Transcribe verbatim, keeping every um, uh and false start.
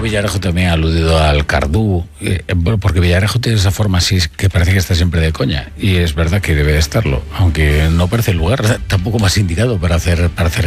Villarejo también ha aludido al Cardú, eh, porque Villarejo tiene esa forma así que parece que está siempre de coña, y es verdad que debe de estarlo, aunque no parece el lugar tampoco más indicado para hacer, para hacer